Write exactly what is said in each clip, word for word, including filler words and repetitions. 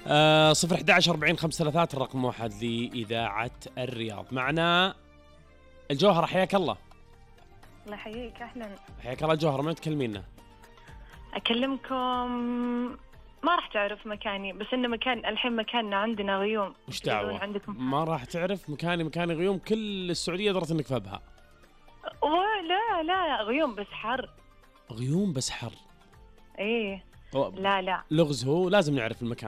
آه صفر أحد عشر أربعين خمسة ثلاثات الرقم واحد لإذاعة الرياض. معنا الجوهرة، حياك الله. الله يحييك، أهلا. حياك الله جوهرة، من تكلمينا؟ أكلمكم، ما راح تعرف مكاني، بس إنه مكان الحين مكاننا عندنا غيوم. وش دعوة؟ عندكم ما راح تعرف مكاني مكاني غيوم، كل السعودية درت إنك في أبها. لا لا غيوم بس حر. غيوم بس حر. إيه لا لا لغز، هو لازم نعرف المكان.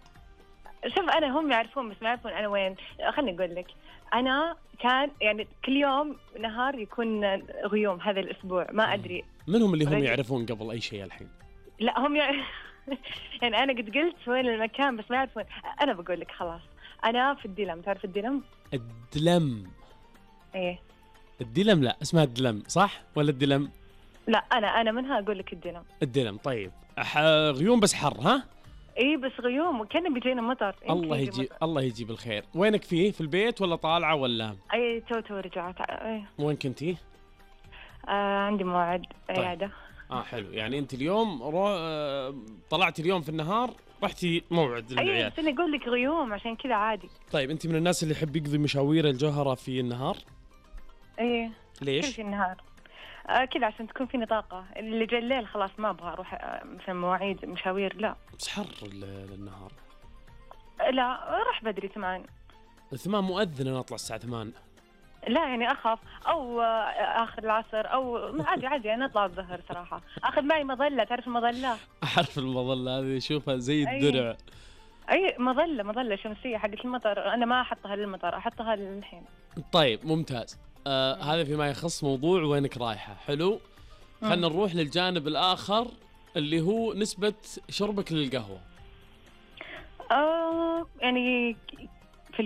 شوف أنا هم يعرفون بس ما يعرفون أنا وين. خلني أقول لك، أنا كان يعني كل يوم نهار يكون غيوم هذا الأسبوع، ما أدري من هم اللي هم رجل. يعرفون قبل أي شيء الحين؟ لا هم يع... يعني أنا قد قلت وين المكان بس ما يعرفون. أنا بقول لك خلاص، أنا في الدلم. تعرف الدلم؟ الدلم. إيه الدلم، لا اسمها الدلم صح ولا الدلم؟ لا أنا أنا منها أقول لك الدلم. الدلم. طيب أح... غيوم بس حر ها؟ إيه بس غيوم وكان بيجينا مطر. الله يجي الله يجيب الخير. وينك فيه؟ في البيت ولا طالعة ولا؟ أي تو تو رجعت. أيه. وين كنتي؟ آه عندي موعد عيادة. اه حلو، يعني انت اليوم رو... آه... طلعتي اليوم في النهار رحتي موعد العيادة. أي بس أنا أقول لك غيوم عشان كذا عادي. طيب انت من الناس اللي يحب يقضي مشاوير الجوهرة في النهار؟ ايه ليش؟ في النهار آه كذا عشان تكون فيني طاقة. اللي جاي الليل خلاص ما أبغى أروح آه في مواعيد مشاوير. لا بس حر النهار. لا روح بدري ثمان. ثمان مؤذن انا اطلع الساعة ثمان. لا يعني أخاف أو آه آخر العصر أو عادي عادي أنا أطلع الظهر صراحة. أخذ معي مظلة. تعرف المظلة؟ أعرف المظلة هذه، شوفها زي الدرع. أي مظلة مظلة شمسية حقت المطر. أنا ما أحطها للمطر، أحطها للحين. طيب ممتاز. آه هذا فيما يخص موضوع وينك رايحة. حلو، خلنا نروح للجانب الآخر اللي هو نسبة شربك للقهوة. آه يعني